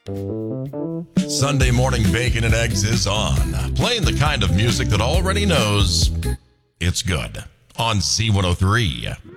Sunday morning bacon and eggs is on. Playing the kind of music that already knows it's good on C103.